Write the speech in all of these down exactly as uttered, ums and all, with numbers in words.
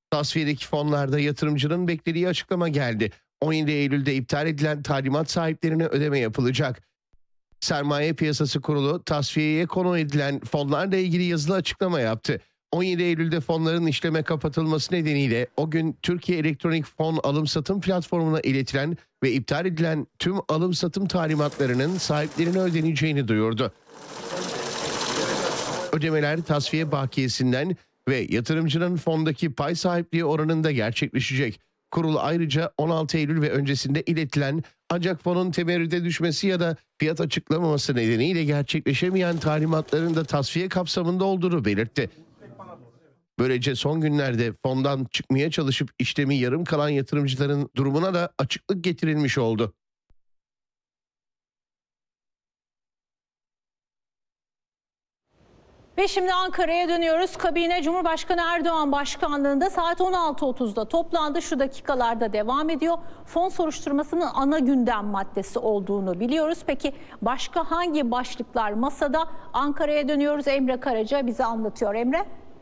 Tasfiyedeki fonlarda yatırımcının beklediği açıklama geldi. on yedi Eylül'de iptal edilen talimat sahiplerine ödeme yapılacak. Sermaye Piyasası Kurulu tasfiyeye konu edilen fonlarla ilgili yazılı açıklama yaptı. on yedi Eylül'de fonların işleme kapatılması nedeniyle o gün Türkiye Elektronik Fon Alım Satım Platformu'na iletilen ve iptal edilen tüm alım satım talimatlarının sahiplerine ödeneceğini duyurdu. Ödemeler tasfiye bakiyesinden ve yatırımcının fondaki pay sahipliği oranında gerçekleşecek. Kurul ayrıca on altı Eylül ve öncesinde iletilen ancak fonun temerrüde düşmesi ya da fiyat açıklamaması nedeniyle gerçekleşemeyen talimatların da tasfiye kapsamında olduğunu belirtti. Böylece son günlerde fondan çıkmaya çalışıp işlemi yarım kalan yatırımcıların durumuna da açıklık getirilmiş oldu. Ve şimdi Ankara'ya dönüyoruz. Kabine Cumhurbaşkanı Erdoğan başkanlığında saat on altı otuzda toplandı. Şu dakikalarda devam ediyor. Fon soruşturmasının ana gündem maddesi olduğunu biliyoruz. Peki başka hangi başlıklar masada? Ankara'ya dönüyoruz. Emre Karaca bize anlatıyor. Emre.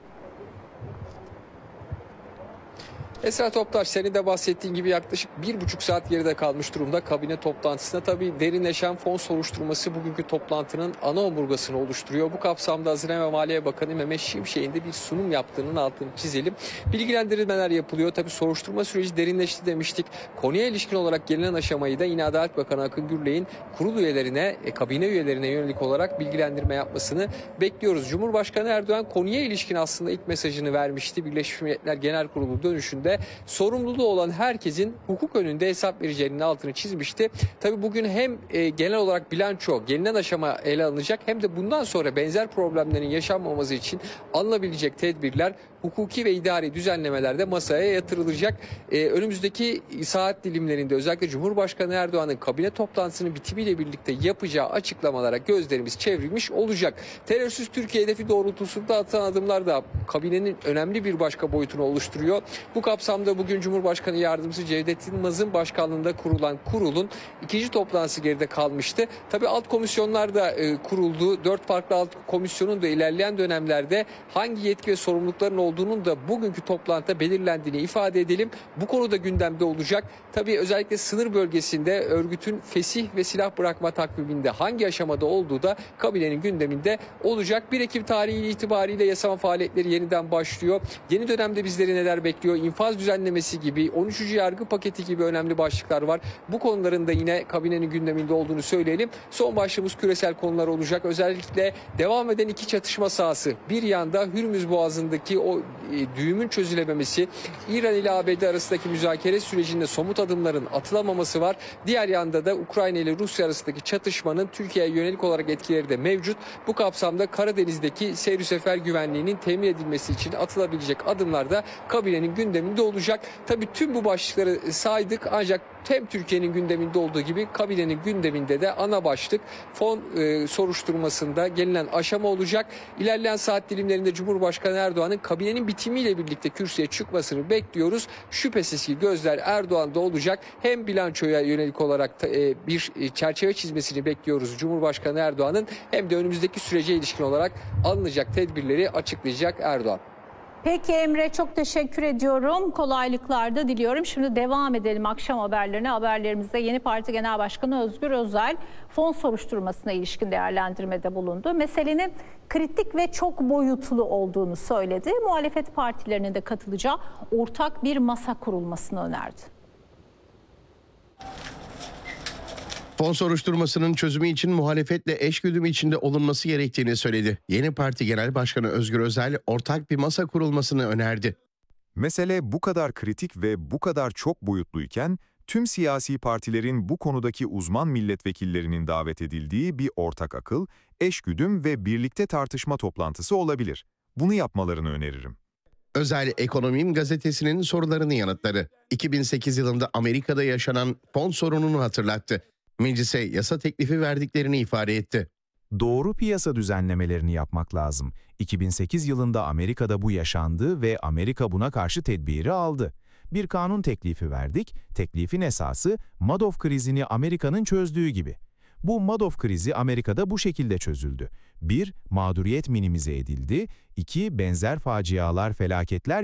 Esra Toptaş, senin de bahsettiğin gibi yaklaşık bir buçuk saat geride kalmış durumda kabine toplantısına. Tabii derinleşen fon soruşturması bugünkü toplantının ana omurgasını oluşturuyor. Bu kapsamda Hazine ve Maliye Bakanı Mehmet Şimşek'in de bir sunum yaptığının altını çizelim. Bilgilendirmeler yapılıyor. Tabii soruşturma süreci derinleşti demiştik. Konuya ilişkin olarak gelinen aşamayı da yine Adalet Bakanı Akın Gürley'in kurul üyelerine, e, kabine üyelerine yönelik olarak bilgilendirme yapmasını bekliyoruz. Cumhurbaşkanı Erdoğan konuya ilişkin aslında ilk mesajını vermişti. Birleşmiş Milletler Genel Kurulu dönüşünde sorumluluğu olan herkesin hukuk önünde hesap vereceğinin altını çizmişti. Tabii bugün hem e, genel olarak bilanço, gelinen aşama ele alınacak, hem de bundan sonra benzer problemlerin yaşanmaması için alınabilecek tedbirler, hukuki ve idari düzenlemelerde masaya yatırılacak. E, önümüzdeki saat dilimlerinde özellikle Cumhurbaşkanı Erdoğan'ın kabine toplantısının bitimiyle birlikte yapacağı açıklamalara gözlerimiz çevrilmiş olacak. Terörsüz Türkiye hedefi doğrultusunda atılan adımlar da kabinenin önemli bir başka boyutunu oluşturuyor. Bu kapsamda bugün Cumhurbaşkanı Yardımcısı Cevdet Yılmaz'ın başkanlığında kurulan kurulun ikinci toplantısı geride kalmıştı. Tabii alt komisyonlar da e, kuruldu. Dört farklı alt komisyonun da ilerleyen dönemlerde hangi yetki ve sorumlulukların olduğunun da bugünkü toplantıda belirlendiğini ifade edelim. Bu konuda gündemde olacak. Tabii özellikle sınır bölgesinde örgütün fesih ve silah bırakma takviminde hangi aşamada olduğu da kabinenin gündeminde olacak. bir Ekim tarihi itibariyle yasama faaliyetleri yeniden başlıyor. Yeni dönemde bizleri neler bekliyor? İnfaz düzenlemesi gibi, on üçüncü yargı paketi gibi önemli başlıklar var. Bu konuların da yine kabinenin gündeminde olduğunu söyleyelim. Son başlığımız küresel konular olacak. Özellikle devam eden iki çatışma sahası. Bir yanda Hürmüz Boğazı'ndaki o e, düğümün çözülememesi, İran ile A B D arasındaki müzakere sürecinde somut adımların atılamaması var. Diğer yanda da Ukrayna ile Rusya arasındaki çatışmanın Türkiye'ye yönelik olarak etkileri de mevcut. Bu kapsamda Karadeniz'deki seyir sefer güvenliğinin temin edilmesi için atılabilecek adımlar da kabinenin gündeminde olacak. Tabii tüm bu başlıkları saydık, ancak hem Türkiye'nin gündeminde olduğu gibi kabinenin gündeminde de ana başlık fon e, soruşturmasında gelinen aşama olacak. İlerleyen saat dilimlerinde Cumhurbaşkanı Erdoğan'ın kabinenin bitimiyle birlikte kürsüye çıkmasını bekliyoruz. Şüphesiz ki gözler Erdoğan'da olacak. Hem bilançoya yönelik olarak da, e, bir çerçeve çizmesini bekliyoruz Cumhurbaşkanı Erdoğan'ın, hem de önümüzdeki sürece ilişkin olarak alınacak tedbirleri açıklayacak Erdoğan. Peki Emre, çok teşekkür ediyorum. Kolaylıklar da diliyorum. Şimdi devam edelim akşam haberlerine. Haberlerimizde Yeni Parti Genel Başkanı Özgür Özel fon soruşturmasına ilişkin değerlendirmede bulundu. Meselenin kritik ve çok boyutlu olduğunu söyledi. Muhalefet partilerinin de katılacağı ortak bir masa kurulmasını önerdi. Fon soruşturmasının çözümü için muhalefetle eşgüdüm içinde olunması gerektiğini söyledi. Yeni Parti Genel Başkanı Özgür Özel ortak bir masa kurulmasını önerdi. Mesele bu kadar kritik ve bu kadar çok boyutluyken tüm siyasi partilerin bu konudaki uzman milletvekillerinin davet edildiği bir ortak akıl, eşgüdüm ve birlikte tartışma toplantısı olabilir. Bunu yapmalarını öneririm. Özel Ekonomim gazetesinin sorularını yanıtladı. iki bin sekiz yılında Amerika'da yaşanan fon sorununu hatırlattı. Meclise yasa teklifi verdiklerini ifade etti. Doğru piyasa düzenlemelerini yapmak lazım. iki bin sekiz yılında Amerika'da bu yaşandı ve Amerika buna karşı tedbiri aldı. Bir kanun teklifi verdik, teklifin esası Madoff krizini Amerika'nın çözdüğü gibi. Bu Madoff krizi Amerika'da bu şekilde çözüldü. bir Mağduriyet minimize edildi. iki Benzer facialar, felaketler